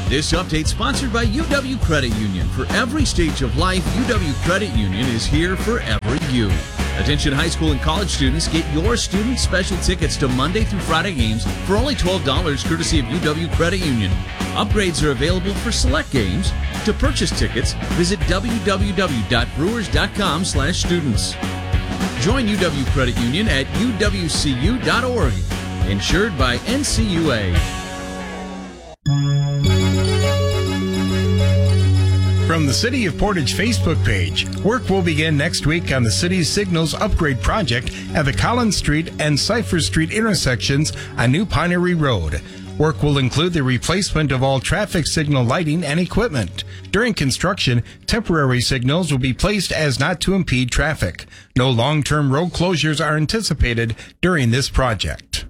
This update sponsored by UW Credit Union. For every stage of life, UW Credit Union is here for every you. Attention high school and college students, get your student special tickets to Monday through Friday games for only $12 courtesy of UW Credit Union. Upgrades are available for select games. To purchase tickets, visit www.brewers.com/students. Join UW Credit Union at uwcu.org. Insured by NCUA. From the City of Portage Facebook page, work will begin next week on the city's signals upgrade project at the Collins Street and Cypher Street intersections on New Pinery Road. Work will include the replacement of all traffic signal lighting and equipment. During construction, temporary signals will be placed as not to impede traffic. No long-term road closures are anticipated during this project.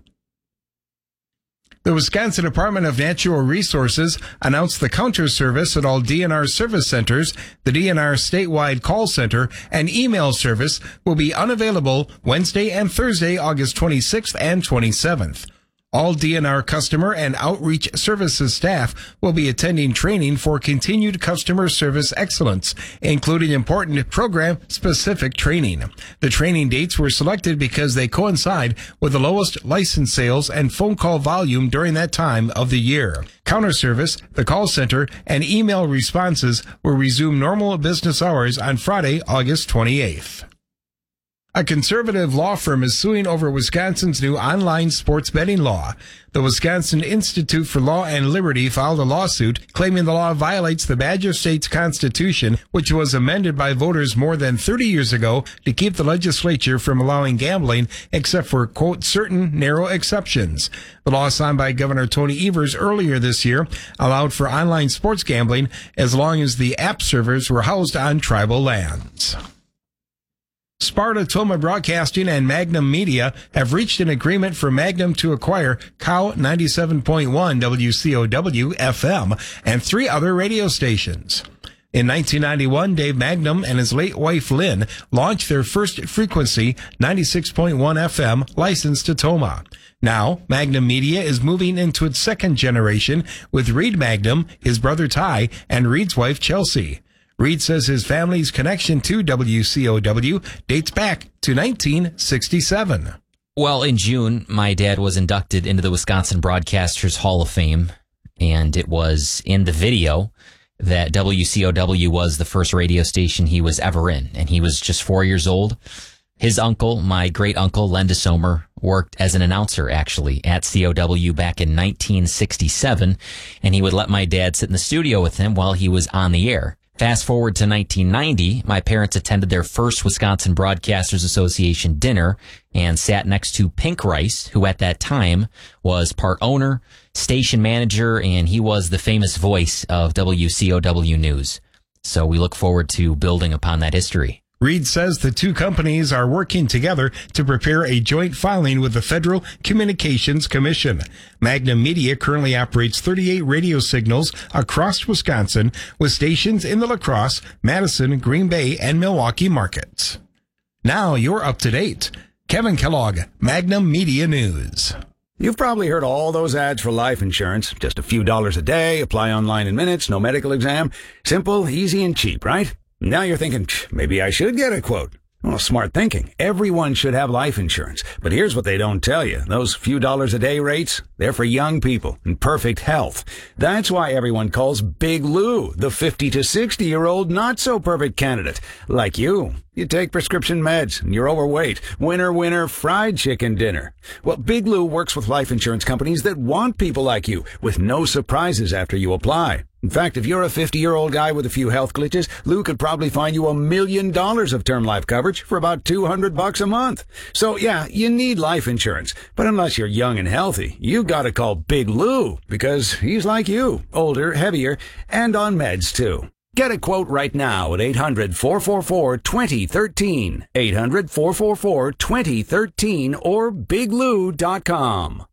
The Wisconsin Department of Natural Resources announced the counter service at all DNR service centers. The DNR statewide call center and email service will be unavailable Wednesday and Thursday, August 26th and 27th. All DNR customer and outreach services staff will be attending training for continued customer service excellence, including important program-specific training. The training dates were selected because they coincide with the lowest license sales and phone call volume during that time of the year. Counter service, the call center, and email responses will resume normal business hours on Friday, August 28th. A conservative law firm is suing over Wisconsin's new online sports betting law. The Wisconsin Institute for Law and Liberty filed a lawsuit claiming the law violates the Badger State's Constitution, which was amended by voters more than 30 years ago to keep the legislature from allowing gambling except for, quote, certain narrow exceptions. The law signed by Governor Tony Evers earlier this year allowed for online sports gambling as long as the app servers were housed on tribal lands. Sparta Toma Broadcasting and Magnum Media have reached an agreement for Magnum to acquire KOW 97.1 WCOW FM and 3 other radio stations. In 1991, Dave Magnum and his late wife Lynn launched their first frequency, 96.1 FM, licensed to Toma. Now, Magnum Media is moving into its second generation with Reed Magnum, his brother Ty, and Reed's wife Chelsea. Reed says his family's connection to WCOW dates back to 1967. Well, in June, my dad was inducted into the Wisconsin Broadcasters Hall of Fame, and it was in the video that WCOW was the first radio station he was ever in, and he was just 4 years old. His uncle, my great-uncle, Len DeSomer, worked as an announcer, actually, at COW back in 1967, and he would let my dad sit in the studio with him while he was on the air. Fast forward to 1990, my parents attended their first Wisconsin Broadcasters Association dinner and sat next to Pink Rice, who at that time was part owner, station manager, and he was the famous voice of WCOW News. So we look forward to building upon that history. Reed says the two companies are working together to prepare a joint filing with the Federal Communications Commission. Magnum Media currently operates 38 radio signals across Wisconsin with stations in the La Crosse, Madison, Green Bay, and Milwaukee markets. Now you're up to date. Kevin Kellogg, Magnum Media News. You've probably heard all those ads for life insurance. Just a few dollars a day, apply online in minutes, no medical exam. Simple, easy, and cheap, right? Now you're thinking, maybe I should get a quote. Well, smart thinking. Everyone should have life insurance. But here's what they don't tell you. Those few dollars a day rates, they're for young people in perfect health. That's why everyone calls Big Lou the 50 to 60-year-old not-so-perfect candidate. Like you. You take prescription meds and you're overweight. Winner, winner, fried chicken dinner. Well, Big Lou works with life insurance companies that want people like you with no surprises after you apply. In fact, if you're a 50-year-old guy with a few health glitches, Lou could probably find you $1 million of term life coverage for about $200 a month. So yeah, you need life insurance. But unless you're young and healthy, you gotta call Big Lou because he's like you, older, heavier, and on meds too. Get a quote right now at 800-444-2013, 800-444-2013, or biglou.com.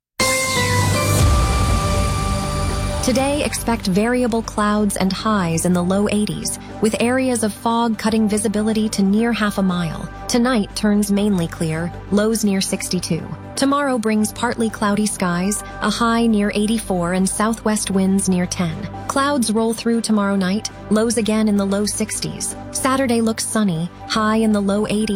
Today, expect variable clouds and highs in the low 80s, with areas of fog cutting visibility to near half a mile. Tonight turns mainly clear, lows near 62. Tomorrow brings partly cloudy skies, a high near 84 and southwest winds near 10. Clouds roll through tomorrow night, lows again in the low 60s. Saturday looks sunny, high in the low 80s.